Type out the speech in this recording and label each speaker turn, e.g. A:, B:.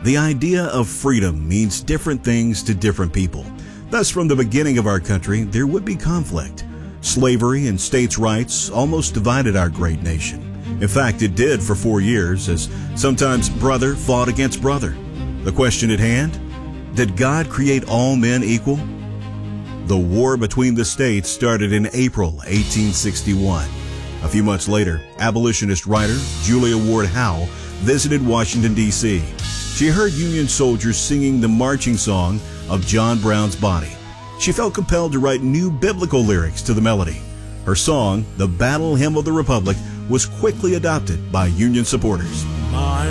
A: The idea of freedom means different things to different people. Thus, from the beginning of our country, there would be conflict. Slavery and states' rights almost divided our great nation. In fact, it did for 4 years, as sometimes brother fought against brother. The question at hand: did God create all men equal? The war between the states started in April 1861. A few months later, abolitionist writer Julia Ward Howe visited Washington, D.C. She heard Union soldiers singing the marching song of John Brown's Body. She felt compelled to write new biblical lyrics to the melody. Her song, The Battle Hymn of the Republic, was quickly adopted by Union supporters.